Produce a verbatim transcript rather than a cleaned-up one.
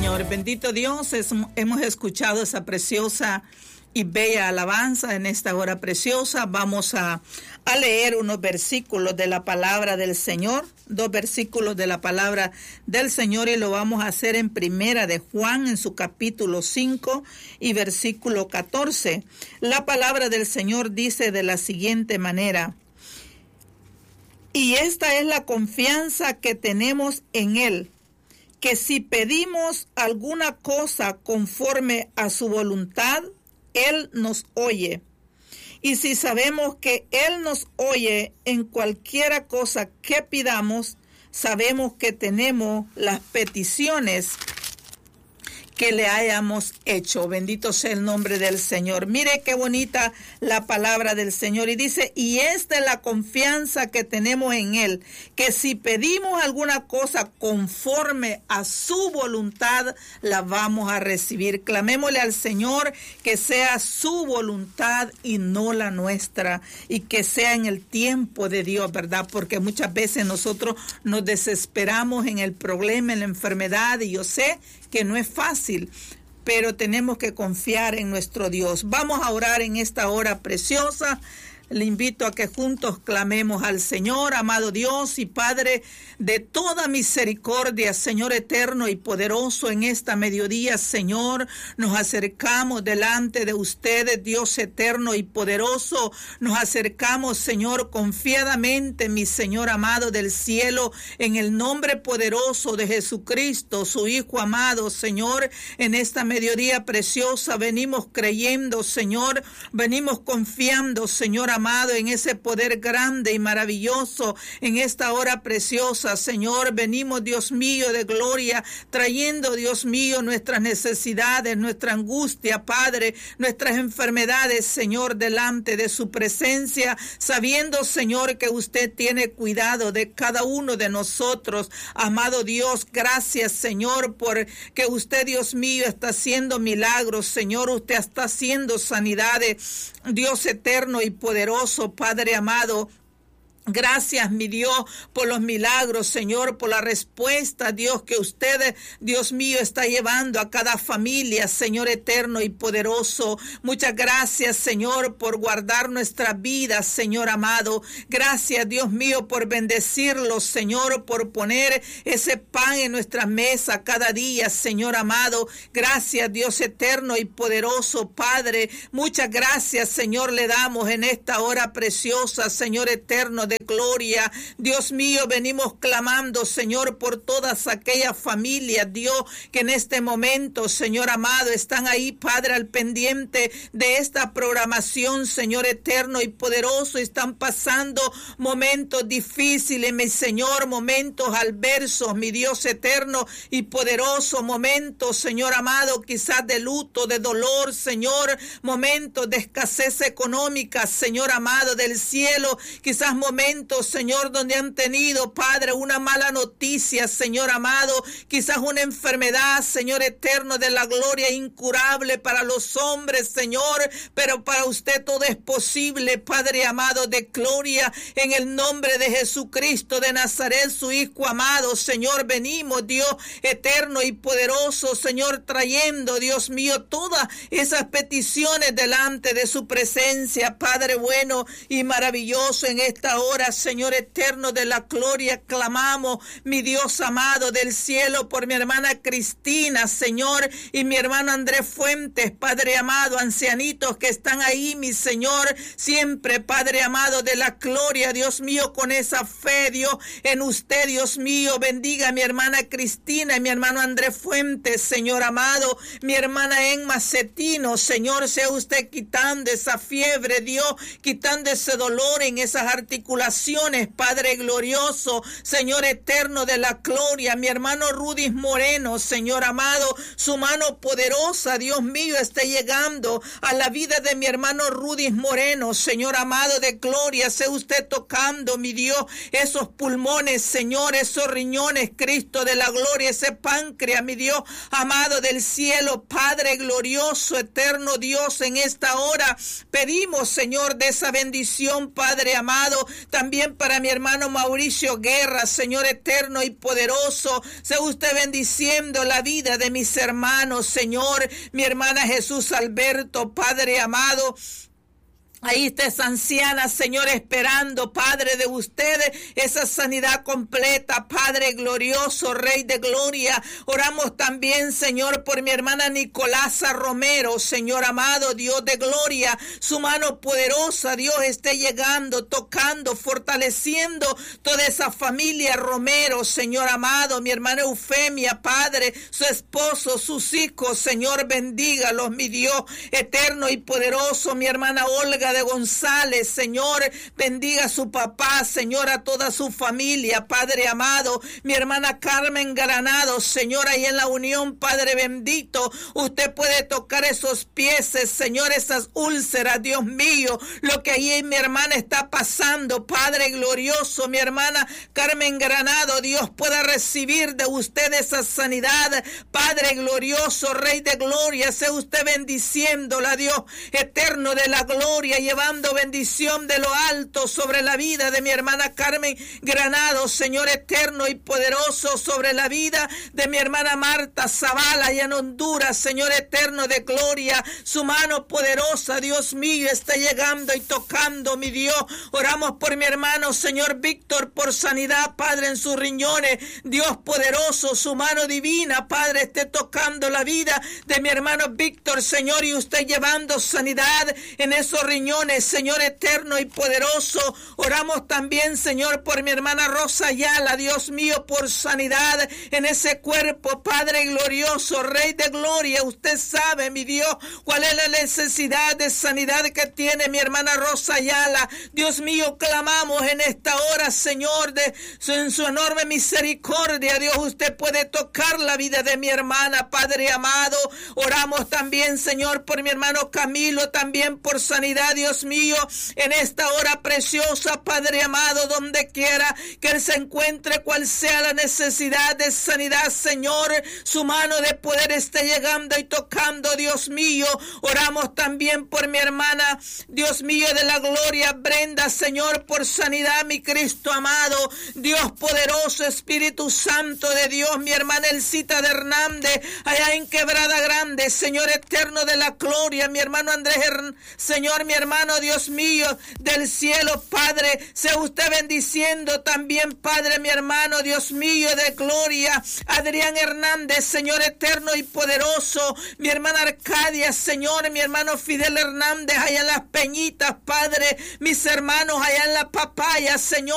Señor. Bendito Dios, es, hemos escuchado esa preciosa y bella alabanza en esta hora preciosa. Vamos a, a leer unos versículos de la palabra del Señor, dos versículos de la palabra del Señor, y lo vamos a hacer en Primera de Juan, en su capítulo cinco y versículo catorce. La palabra del Señor dice de la siguiente manera: y esta es la confianza que tenemos en Él, que si pedimos alguna cosa conforme a su voluntad, Él nos oye. Y si sabemos que Él nos oye en cualquiera cosa que pidamos, sabemos que tenemos las peticiones que le hayamos hecho. Bendito sea el nombre del Señor. Mire qué bonita la palabra del Señor. Y dice, y esta es la confianza que tenemos en Él, que si pedimos alguna cosa conforme a su voluntad, la vamos a recibir. Clamémosle al Señor que sea su voluntad y no la nuestra, y que sea en el tiempo de Dios, ¿verdad? Porque muchas veces nosotros nos desesperamos en el problema, en la enfermedad, y yo sé que no es fácil, pero tenemos que confiar en nuestro Dios. Vamos a orar en esta hora preciosa. Le invito a que juntos clamemos al Señor. Amado Dios y Padre de toda misericordia, Señor eterno y poderoso, en esta mediodía, Señor, nos acercamos delante de ustedes, Dios eterno y poderoso. Nos acercamos, Señor, confiadamente, mi Señor amado del cielo, en el nombre poderoso de Jesucristo, su Hijo amado, Señor. En esta mediodía preciosa venimos creyendo, Señor, venimos confiando, Señor amado, en ese poder grande y maravilloso. En esta hora preciosa, Señor, venimos, Dios mío, de gloria, trayendo, Dios mío, nuestras necesidades, nuestra angustia, Padre, nuestras enfermedades, Señor, delante de su presencia, sabiendo, Señor, que usted tiene cuidado de cada uno de nosotros. Amado Dios, gracias, Señor, por que usted, Dios mío, está haciendo milagros, Señor, usted está haciendo sanidades, Dios eterno y poderoso, Padre amado. Gracias, mi Dios, por los milagros, Señor, por la respuesta, Dios, que usted, Dios mío, está llevando a cada familia, Señor eterno y poderoso. Muchas gracias, Señor, por guardar nuestras vidas, Señor amado. Gracias, Dios mío, por bendecirlos, Señor, por poner ese pan en nuestra mesa cada día, Señor amado. Gracias, Dios eterno y poderoso, Padre. Muchas gracias, Señor, le damos en esta hora preciosa, Señor eterno de gloria. Dios mío, venimos clamando, Señor, por todas aquellas familias, Dios, que en este momento, Señor amado, están ahí, Padre, al pendiente de esta programación, Señor eterno y poderoso. Están pasando momentos difíciles, mi Señor, momentos adversos, mi Dios eterno y poderoso, momentos, Señor amado, quizás de luto, de dolor, Señor, momentos de escasez económica, Señor amado del cielo, quizás momentos, Señor, donde han tenido, Padre, una mala noticia, Señor amado, quizás una enfermedad, Señor eterno de la gloria, incurable para los hombres, Señor, pero para usted todo es posible, Padre amado de gloria, en el nombre de Jesucristo de Nazaret, su Hijo amado, Señor, venimos, Dios eterno y poderoso, Señor, trayendo, Dios mío, todas esas peticiones delante de su presencia, Padre bueno y maravilloso. En esta hora, Señor eterno de la gloria, clamamos, mi Dios amado del cielo, por mi hermana Cristina, Señor, y mi hermano Andrés Fuentes, Padre amado, ancianitos que están ahí, mi Señor, siempre, Padre amado de la gloria, Dios mío, con esa fe, Dios, en usted, Dios mío, bendiga a mi hermana Cristina y mi hermano Andrés Fuentes, Señor amado, mi hermana Emma Cetino, Señor, sea usted quitando esa fiebre, Dios, quitando ese dolor en esas articulaciones, Padre glorioso, Señor eterno de la gloria, mi hermano Rudy Moreno, Señor amado, su mano poderosa, Dios mío, está llegando a la vida de mi hermano Rudy Moreno, Señor amado de gloria, sea usted tocando, mi Dios, esos pulmones, Señor, esos riñones, Cristo de la gloria, ese páncreas, mi Dios amado del cielo, Padre glorioso, eterno Dios, en esta hora pedimos, Señor, de esa bendición, Padre amado, también para mi hermano Mauricio Guerra, Señor eterno y poderoso, sea usted bendiciendo la vida de mis hermanos, Señor, mi hermana Jesús Alberto, Padre amado. Ahí está esa anciana, Señor, esperando, Padre, de ustedes, esa sanidad completa, Padre glorioso, Rey de gloria. Oramos también, Señor, por mi hermana Nicolasa Romero, Señor amado, Dios de gloria. Su mano poderosa, Dios, esté llegando, tocando, fortaleciendo toda esa familia Romero, Señor amado. Mi hermana Eufemia, Padre, su esposo, sus hijos, Señor, bendígalos, mi Dios eterno y poderoso. Mi hermana Olga de González, Señor, bendiga a su papá, Señor, a toda su familia, Padre amado. Mi hermana Carmen Granado, Señor, ahí en la unión, Padre bendito, usted puede tocar esos pies, Señor, esas úlceras, Dios mío, lo que ahí mi hermana está pasando, Padre glorioso. Mi hermana Carmen Granado, Dios pueda recibir de usted esa sanidad, Padre glorioso, Rey de gloria, sea usted bendiciéndola, Dios eterno de la gloria, llevando bendición de lo alto sobre la vida de mi hermana Carmen Granado, Señor eterno y poderoso, sobre la vida de mi hermana Marta Zavala allá en Honduras, Señor eterno de gloria, su mano poderosa, Dios mío, está llegando y tocando, mi Dios. Oramos por mi hermano, Señor Víctor, por sanidad, Padre, en sus riñones, Dios poderoso, su mano divina, Padre, esté tocando la vida de mi hermano Víctor, Señor, y usted llevando sanidad en esos riñones, Señor eterno y poderoso. Oramos también, Señor, por mi hermana Rosa Ayala, Dios mío, por sanidad en ese cuerpo, Padre glorioso, Rey de gloria. Usted sabe, mi Dios, cuál es la necesidad de sanidad que tiene mi hermana Rosa Ayala. Dios mío, clamamos en esta hora, Señor, de su, en su enorme misericordia, Dios, usted puede tocar la vida de mi hermana, Padre amado. Oramos también, Señor, por mi hermano Camilo, también por sanidad, Dios mío, en esta hora preciosa, Padre amado, donde quiera que él se encuentre, cual sea la necesidad de sanidad, Señor, su mano de poder esté llegando y tocando, Dios mío. Oramos también por mi hermana, Dios mío de la gloria, Brenda, Señor, por sanidad, mi Cristo amado, Dios poderoso, Espíritu Santo de Dios, mi hermana Elcita de Hernández, allá en Quebrada Grande, Señor eterno de la gloria, mi hermano Andrés, Her- Señor, mi hermano, Dios mío, del cielo, Padre, sea usted bendiciendo también, Padre, mi hermano, Dios mío, de gloria, Adrián Hernández, Señor eterno y poderoso, mi hermana Arcadia, Señor, mi hermano Fidel Hernández, allá en las Peñitas, Padre, mis hermanos allá en la Papaya, Señor,